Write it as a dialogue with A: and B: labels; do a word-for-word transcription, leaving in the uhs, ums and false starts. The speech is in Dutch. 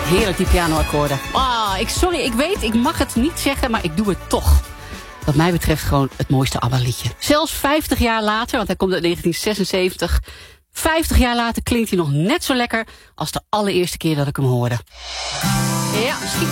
A: Heerlijk, die pianoakkoorden. Ah, ik, sorry, ik weet, ik mag het niet zeggen, maar ik doe het toch. Wat mij betreft gewoon het mooiste ABBA-liedje. Zelfs vijftig jaar later, want hij komt uit negentien zesenzeventig... vijftig jaar later klinkt hij nog net zo lekker als de allereerste keer dat ik hem hoorde. Ja,